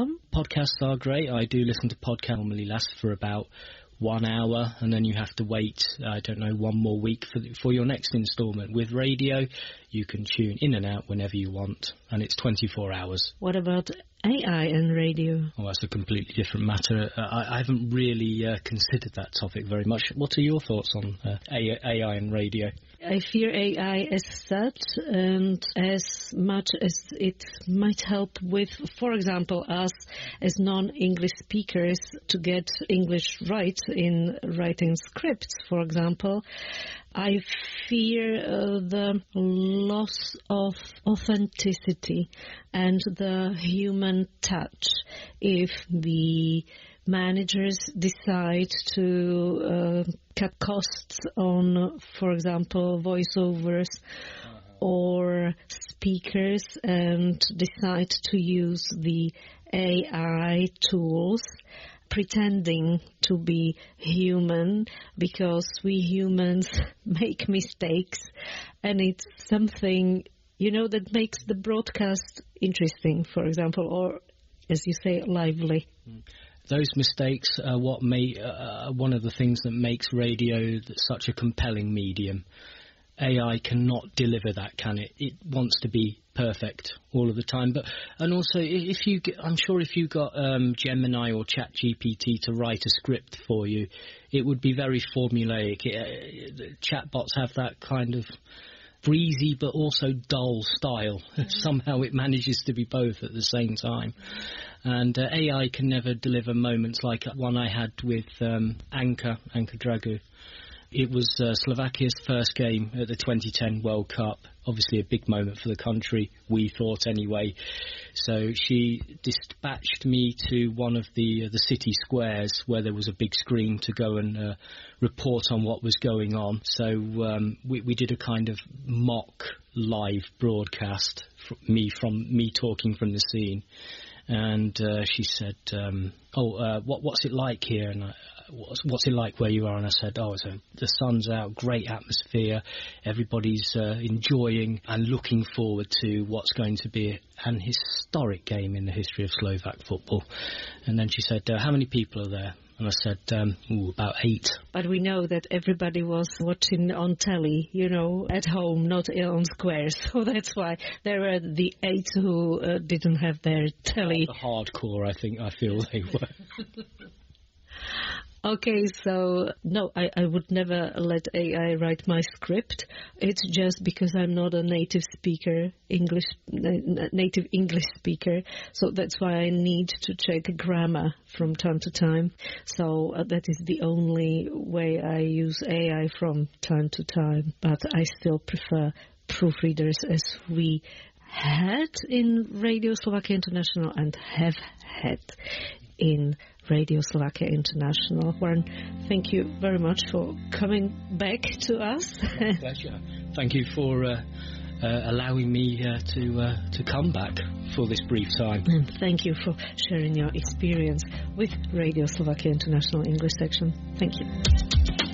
some? Podcasts are great. I do listen to podcasts. Normally last for about 1 hour, and then you have to wait, one more week for your next instalment. With radio, you can tune in and out whenever you want, and it's 24 hours. What about AI and radio? Oh, that's a completely different matter. I haven't really considered that topic very much. What are your thoughts on AI and radio? I fear AI as such, and as much as it might help with, for example, us as non-English speakers to get English right in writing scripts, for example, I fear the loss of authenticity and the human touch if the managers decide to cut costs on, for example, voiceovers or speakers, and decide to use the AI tools pretending to be human, because we humans make mistakes, and it's something, that makes the broadcast interesting, for example, or, as you say, lively. Those mistakes are one of the things that makes radio such a compelling medium. AI cannot deliver that, can it? It wants to be perfect all of the time. And also, I'm sure if you got Gemini or ChatGPT to write a script for you, it would be very formulaic. Chatbots have that kind of breezy but also dull style. Somehow it manages to be both at the same time. And AI can never deliver moments like one I had with Anka Dragou. It was Slovakia's first game at the 2010 World Cup. Obviously a big moment for the country, we thought anyway. So she dispatched me to one of the city squares where there was a big screen to go and report on what was going on. So we did a kind of mock live broadcast, me talking from the scene. And she said, what's it like here? And what's it like where you are? And I said, the sun's out, great atmosphere, everybody's enjoying and looking forward to what's going to be an historic game in the history of Slovak football. And then she said, how many people are there? And I said, about 8. But we know that everybody was watching on telly, at home, not on squares. So that's why there were the 8 who didn't have their telly. The hardcore, I feel they were. Okay, so no, I would never let AI write my script. It's just because I'm not a native English speaker, so that's why I need to check grammar from time to time. So that is the only way I use AI from time to time, but I still prefer proofreaders, as we had in Radio Slovakia International and have had in Radio Slovakia International. Warren, thank you very much for coming back to us. Pleasure. Thank you for allowing me to come back for this brief time. And thank you for sharing your experience with Radio Slovakia International English section. Thank you.